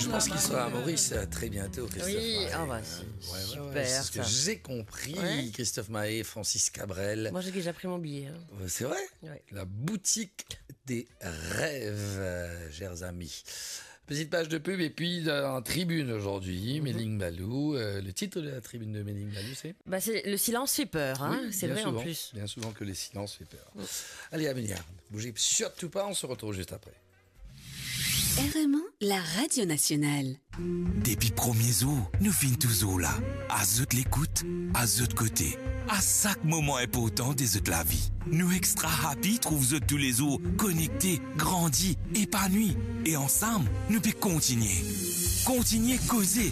je pense qu'il sera à Maurice très bientôt, Christophe Oui, Maé. bah, super. C'est ce que ça. j'ai compris. Ouais. Christophe Maé, Francis Cabrel. Moi, j'ai déjà pris mon billet. Hein. C'est vrai? Ouais. La boutique des rêves, chers amis. Petite page de pub et puis en tribune aujourd'hui, Méling Malou. Le titre de la tribune de Méling Malou, c'est? Bah, c'est le silence fait peur, hein. Oui, C'est bien vrai souvent, en plus. Bien souvent que les silences fait peur. Allez, à venir. Bougez surtout pas, on se retrouve juste après. RMA, la radio nationale. Depuis premier jour, nous finissons toujours là. À zut l'écoute, à zut côté. À chaque moment important de zut la vie. Nous extra happy trouvons zut tous les jours connectés, grandis, épanouis. Et ensemble, nous pouvons continuer. Continuer causer